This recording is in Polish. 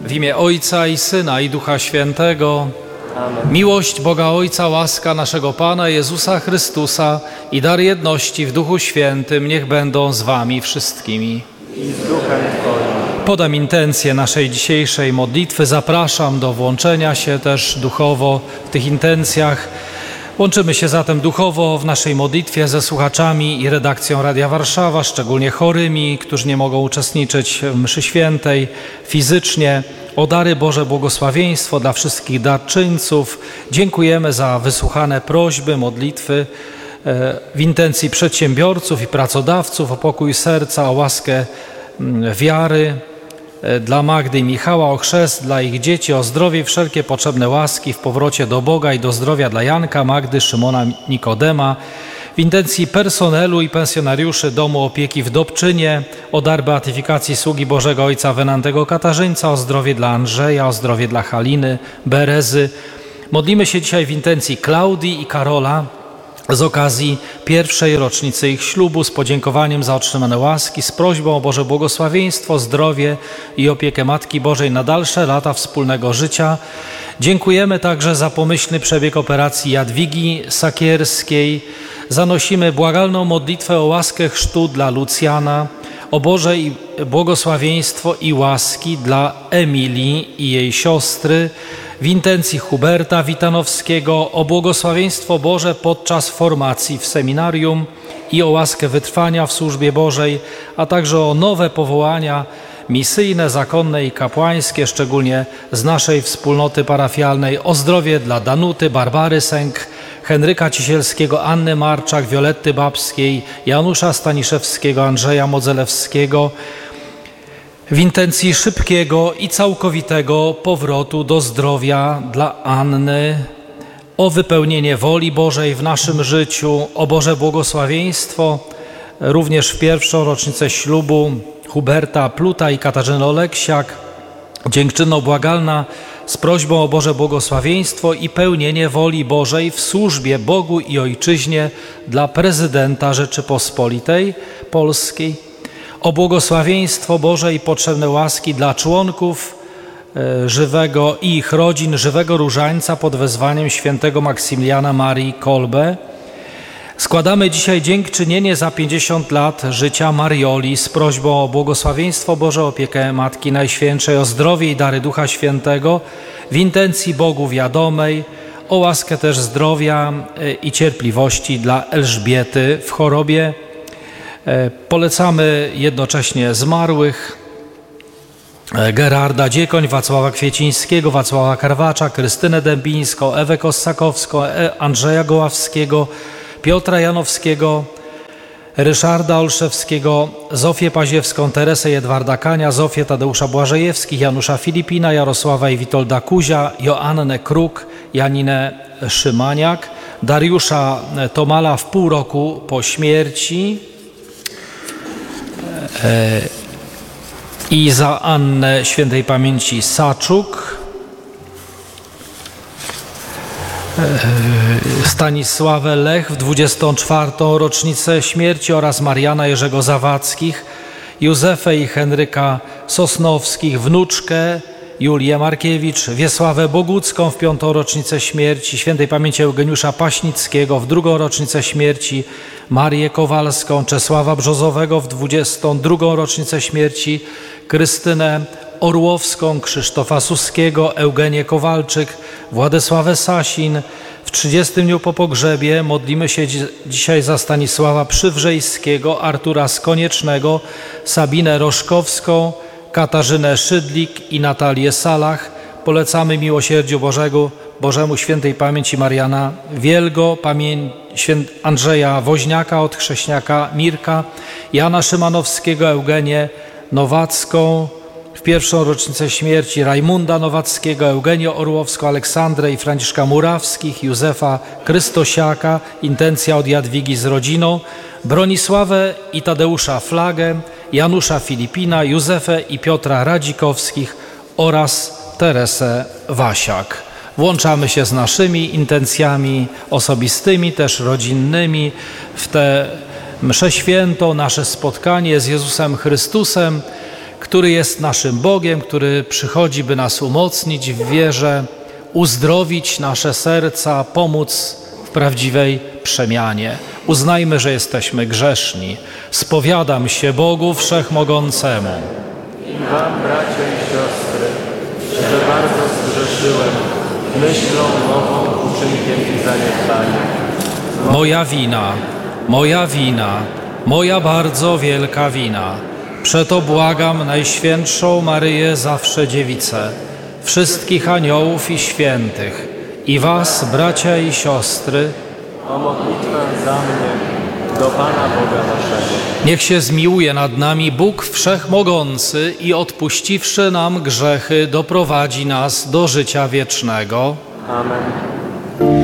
W imię Ojca i Syna i Ducha Świętego. Amen. Miłość Boga Ojca, łaska naszego Pana Jezusa Chrystusa i dar jedności w Duchu Świętym niech będą z wami wszystkimi. I z duchem Twoim. Podam intencję naszej dzisiejszej modlitwy. Zapraszam do włączenia się też duchowo w tych intencjach. Łączymy się zatem duchowo w naszej modlitwie ze słuchaczami i redakcją Radia Warszawa, szczególnie chorymi, którzy nie mogą uczestniczyć w mszy świętej fizycznie. O dary Boże błogosławieństwo dla wszystkich darczyńców. Dziękujemy za wysłuchane prośby, modlitwy w intencji przedsiębiorców i pracodawców, o pokój serca, o łaskę wiary, dla Magdy i Michała, o chrzest dla ich dzieci, o zdrowie, wszelkie potrzebne łaski w powrocie do Boga i do zdrowia dla Janka, Magdy, Szymona, Nikodema. W intencji personelu i pensjonariuszy Domu Opieki w Dobczynie, o dar beatyfikacji sługi Bożego Ojca Wenantego Katarzyńca, o zdrowie dla Andrzeja, o zdrowie dla Haliny, Berezy. Modlimy się dzisiaj w intencji Klaudii i Karola z okazji pierwszej rocznicy ich ślubu, z podziękowaniem za otrzymane łaski, z prośbą o Boże błogosławieństwo, zdrowie i opiekę Matki Bożej na dalsze lata wspólnego życia. Dziękujemy także za pomyślny przebieg operacji Jadwigi Sakierskiej. Zanosimy błagalną modlitwę o łaskę chrztu dla Lucjana, o Boże błogosławieństwo i łaski dla Emilii i jej siostry, w intencji Huberta Witanowskiego, o błogosławieństwo Boże podczas formacji w seminarium i o łaskę wytrwania w służbie Bożej, a także o nowe powołania misyjne, zakonne i kapłańskie, szczególnie z naszej wspólnoty parafialnej, o zdrowie dla Danuty, Barbary Sęk, Henryka Cisielskiego, Anny Marczak, Violetty Babskiej, Janusza Staniszewskiego, Andrzeja Modzelewskiego, w intencji szybkiego i całkowitego powrotu do zdrowia dla Anny, o wypełnienie woli Bożej w naszym życiu, o Boże błogosławieństwo, również w pierwszą rocznicę ślubu Huberta Pluta i Katarzyny Oleksiak, dziękczynno-błagalna z prośbą o Boże błogosławieństwo i pełnienie woli Bożej w służbie Bogu i Ojczyźnie dla prezydenta Rzeczypospolitej Polskiej, o błogosławieństwo Boże i potrzebne łaski dla członków żywego i ich rodzin, żywego różańca pod wezwaniem świętego Maksymiliana Marii Kolbe. Składamy dzisiaj dziękczynienie za 50 lat życia Marioli z prośbą o błogosławieństwo Boże, opiekę Matki Najświętszej, o zdrowie i dary Ducha Świętego w intencji Bogu wiadomej, o łaskę też zdrowia i cierpliwości dla Elżbiety w chorobie. Polecamy jednocześnie zmarłych Gerarda Dziekoń, Wacława Kwiecińskiego, Wacława Karwacza, Krystynę Dębińską, Ewę Kossakowską, Andrzeja Goławskiego, Piotra Janowskiego, Ryszarda Olszewskiego, Zofię Paziewską, Teresę Jedwarda Kania, Zofię Tadeusza Błażejewskich, Janusza Filipina, Jarosława i Witolda Kuzia, Joannę Kruk, Janinę Szymaniak, Dariusza Tomala w pół roku po śmierci i za Annę świętej pamięci Saczuk, Stanisławę Lech w 24. rocznicę śmierci oraz Mariana Jerzego Zawackich, Józefę i Henryka Sosnowskich, wnuczkę Julię Markiewicz, Wiesławę Bogucką w 5. rocznicę śmierci, świętej pamięci Eugeniusza Paśnickiego w 2. rocznicę śmierci, Marię Kowalską, Czesława Brzozowego w 22. rocznicę śmierci, Krystynę Orłowską, Krzysztofa Suskiego, Eugenię Kowalczyk, Władysławę Sasin. W 30. dniu po pogrzebie modlimy się dzisiaj za Stanisława Przywrzejskiego, Artura Skoniecznego, Sabinę Roszkowską, Katarzynę Szydlik i Natalię Salach. Polecamy miłosierdziu Bożemu świętej pamięci Mariana Wielgo, Andrzeja Woźniaka od Chrześniaka Mirka, Jana Szymanowskiego, Eugenię Nowacką, w 1. rocznicę śmierci Rajmunda Nowackiego, Eugenię Orłowską, Aleksandrę i Franciszka Murawskich, Józefa Krystosiaka, intencja od Jadwigi z rodziną, Bronisławę i Tadeusza Flagę, Janusza Filipina, Józefę i Piotra Radzikowskich oraz Teresę Wasiak. Włączamy się z naszymi intencjami osobistymi, też rodzinnymi w tę mszę świętą, nasze spotkanie z Jezusem Chrystusem, który jest naszym Bogiem, który przychodzi, by nas umocnić w wierze, uzdrowić nasze serca, pomóc w prawdziwej przemianie. Uznajmy, że jesteśmy grzeszni. Spowiadam się Bogu Wszechmogącemu. I wam, bracia i siostry, że bardzo zgrzeszyłem myślą, mową, uczynkiem i zaniedbaniem. Moja wina, moja bardzo wielka wina. Przeto błagam Najświętszą Maryję, zawsze Dziewicę, wszystkich aniołów i świętych i was, bracia i siostry, O modlitwę za mnie do Pana Boga naszego. niech się zmiłuje nad nami Bóg Wszechmogący i odpuściwszy nam grzechy, doprowadzi nas do życia wiecznego. Amen.